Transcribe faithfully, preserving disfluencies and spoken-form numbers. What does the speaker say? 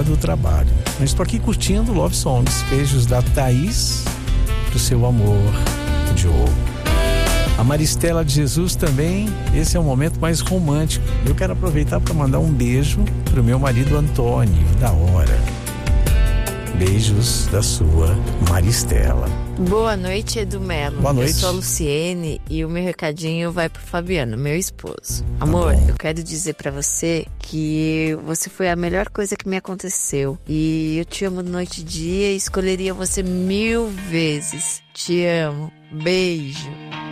hora do trabalho. Mas estou aqui curtindo Love Songs. Beijos da Thaís pro seu amor, o Diogo. A Maristela de Jesus também, esse é um momento mais romântico. Eu quero aproveitar para mandar um beijo pro meu marido Antônio, da hora. Beijos da sua Maristela. Boa noite, Edu Melo. Boa noite. Eu sou a Luciene e o meu recadinho vai pro Fabiano, meu esposo. Amor, Tá, eu quero dizer pra você que você foi a melhor coisa que me aconteceu. E eu te amo noite e dia e escolheria você mil vezes. Te amo. Beijo.